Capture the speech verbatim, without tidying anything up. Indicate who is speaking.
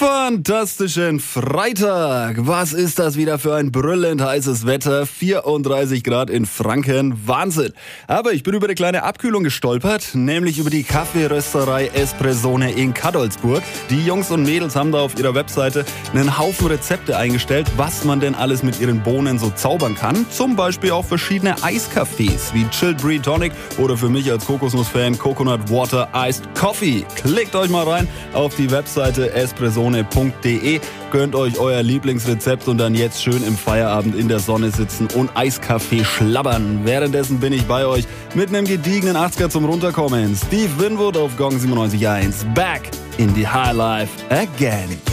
Speaker 1: Fantastischen Freitag! Was ist das wieder für ein brüllend heißes Wetter? vierunddreißig Grad in Franken. Wahnsinn! Aber ich bin über eine kleine Abkühlung gestolpert, nämlich über die Kaffeerösterei Espressone in Cadolzburg. Die Jungs und Mädels haben da auf ihrer Webseite einen Haufen Rezepte eingestellt, was man denn alles mit ihren Bohnen so zaubern kann. Zum Beispiel auch verschiedene Eiskaffees wie Chilled Brie Tonic oder für mich als Kokosnuss-Fan Coconut Water Iced Coffee. Klickt euch mal rein auf die Webseite espressone punkt de, gönnt euch euer Lieblingsrezept und dann jetzt schön im Feierabend in der Sonne sitzen und Eiskaffee schlabbern. Währenddessen bin ich bei euch mit einem gediegenen achtziger zum Runterkommen. Steve Winwood auf Gong siebenundneunzig Komma eins. Back in the High Life again.